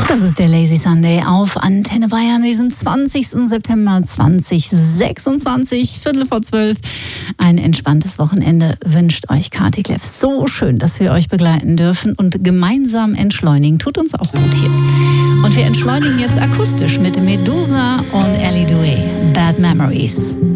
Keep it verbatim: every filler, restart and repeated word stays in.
Das ist der Lazy Sunday auf Antenne Bayern an diesem zwanzigsten September zweitausendsechsundzwanzig, Viertel vor zwölf. Ein entspanntes Wochenende wünscht euch Kati Kleff. So schön, dass wir euch begleiten dürfen und gemeinsam entschleunigen. Tut uns auch gut hier. Und wir entschleunigen jetzt akustisch mit Medusa und Ellie Douay. Bad Memories.